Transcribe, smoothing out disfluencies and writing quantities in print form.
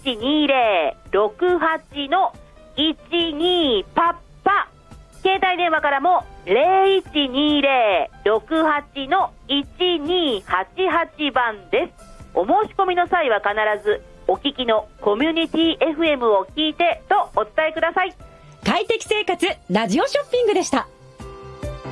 0120-68の12パッパ。携帯電話からも0120-68の1288番です。お申し込みの際は必ずお聞きのコミュニティ FM を聞いてとお伝えください。 快適生活ラジオショッピングでした。